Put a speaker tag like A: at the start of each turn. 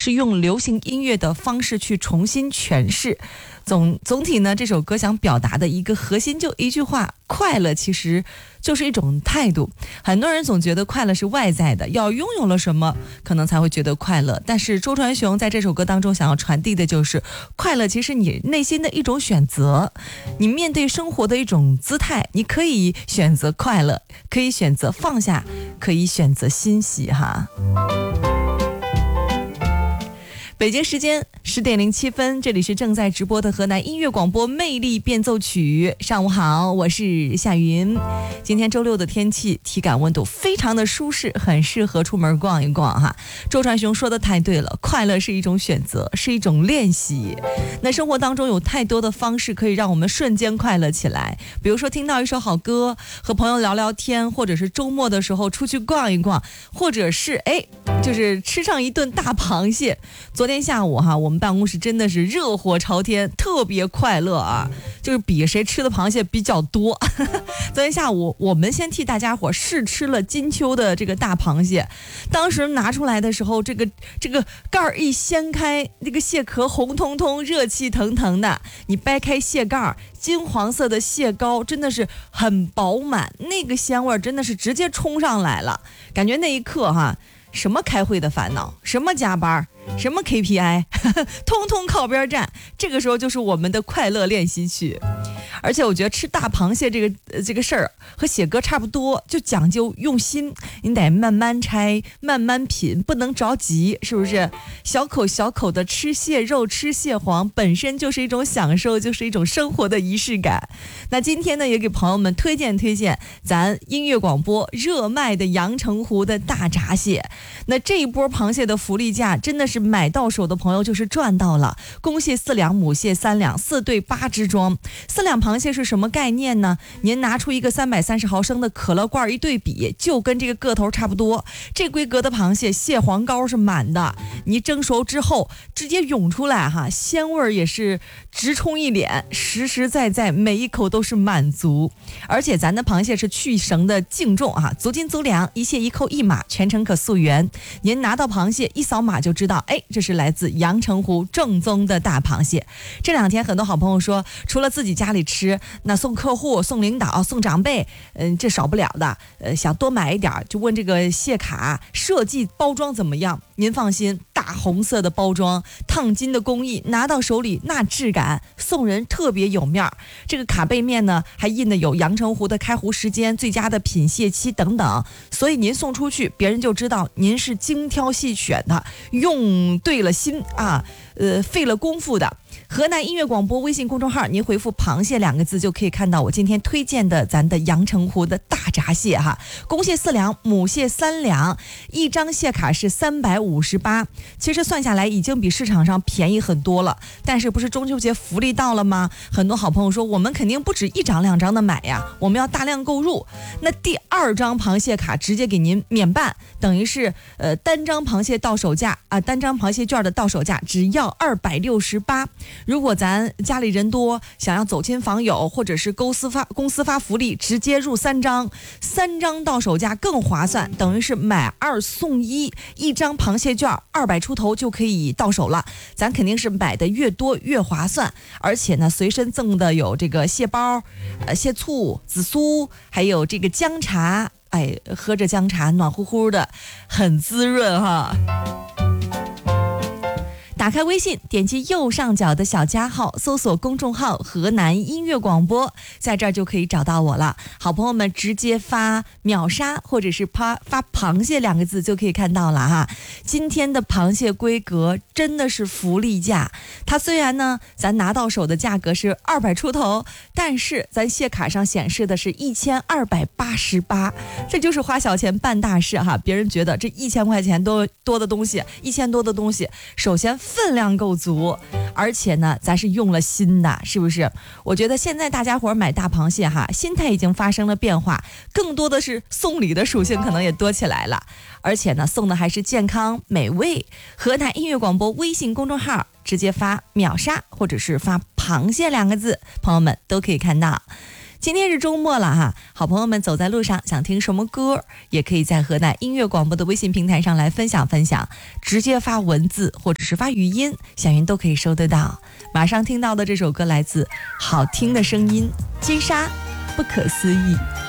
A: 是用流行音乐的方式去重新诠释。总体呢，这首歌想表达的一个核心就一句话：快乐其实就是一种态度。很多人总觉得快乐是外在的，要拥有了什么可能才会觉得快乐，但是周传雄在这首歌当中想要传递的就是快乐其实你内心的一种选择，你面对生活的一种姿态，你可以选择快乐，可以选择放下，可以选择欣喜哈。北京时间10点07分，这里是正在直播的河南音乐广播魅力变奏曲。上午好，我是夏云。今天周六的天气，体感温度非常的舒适，很适合出门逛一逛哈。周传雄说的太对了，快乐是一种选择，是一种练习。那生活当中有太多的方式可以让我们瞬间快乐起来，比如说听到一首好歌，和朋友聊聊天，或者是周末的时候出去逛一逛，或者是就是吃上一顿大螃蟹。昨天下午哈，我们办公室真的是热火朝天，特别快乐啊！就是比谁吃的螃蟹比较多。昨天下午我们先替大家伙试吃了金秋的这个大螃蟹，当时拿出来的时候，这个盖儿一掀开，那个蟹壳红彤彤、热气腾腾的，你掰开蟹盖，金黄色的蟹膏真的是很饱满，那个鲜味真的是直接冲上来了，感觉那一刻哈。什么开会的烦恼，什么加班，什么 KPI， 通通靠边站。这个时候就是我们的快乐练习曲。而且我觉得吃大螃蟹这个事儿和写歌差不多，就讲究用心，你得慢慢拆，慢慢品，不能着急，是不是？小口小口的吃蟹肉，吃蟹黄，本身就是一种享受，就是一种生活的仪式感。那今天呢，也给朋友们推荐咱音乐广播热卖的阳澄湖的大闸蟹。那这一波螃蟹的福利价真的是买到手的朋友就是赚到了，公蟹4两，母蟹3两，4对8只装。4两螃蟹是什么概念呢？您拿出一个330毫升的可乐罐一对比，就跟这个个头差不多。这规格的螃蟹蟹黄膏是满的，你蒸熟之后直接涌出来哈，鲜味也是直冲一脸，实实在在每一口都是满足。而且咱的螃蟹是去绳的净重啊，足斤足两，一蟹一扣一码，全程可溯源。您拿到螃蟹一扫码就知道，这是来自阳澄湖正宗的大螃蟹。这2天很多好朋友说，除了自己家里吃，那送客户、送领导、送长辈，这少不了的。想多买一点，就问这个蟹卡设计包装怎么样？您放心，大红色的包装，烫金的工艺，拿到手里那质感，送人特别有面儿。这个卡背面呢，还印的有阳澄湖的开湖时间、最佳的品蟹期等等，所以您送出去，别人就知道您是精挑细选的，用对了心啊，费了功夫的。河南音乐广播微信公众号，您回复螃蟹2个字就可以看到我今天推荐的咱的阳澄湖的大闸蟹哈，公蟹4两，母蟹3两，一张蟹卡是358，其实算下来已经比市场上便宜很多了。但是不是中秋节福利到了吗？很多好朋友说我们肯定不止1张2张的买呀，我们要大量购入。那第2张螃蟹卡直接给您免办，等于是单张螃蟹到手价啊，单张螃蟹券的到手价只要268。如果咱家里人多，想要走亲访友，或者是公司发福利，直接入3张，3张到手价更划算，等于是买2送1，一张螃蟹券200出头就可以到手了。咱肯定是买的越多越划算，而且呢，随身赠的有这个蟹包、蟹醋、紫苏，还有这个姜茶，喝着姜茶暖乎乎的，很滋润哈。打开微信，点击右上角的小加号，搜索公众号河南音乐广播，在这儿就可以找到我了。好朋友们直接发秒杀或者是发螃蟹2个字就可以看到了哈。今天的螃蟹规格真的是福利价，它虽然呢咱拿到手的价格是200出头，但是咱蟹卡上显示的是1288，这就是花小钱办大事哈。别人觉得这1000块钱多的东西，1000多的东西，首先分量够足，而且呢咱是用了心的，是不是？我觉得现在大家伙买大螃蟹哈，心态已经发生了变化，更多的是送礼的属性可能也多起来了，而且呢送的还是健康美味。河南音乐广播微信公众号直接发秒杀或者是发螃蟹2个字，朋友们都可以看到。 今天是周末了哈，好朋友们走在路上想听什么歌，也可以在河南音乐广播的微信平台上来分享分享，直接发文字或者是发语音，小云都可以收得到。马上听到的这首歌来自好听的声音，金莎，不可思议。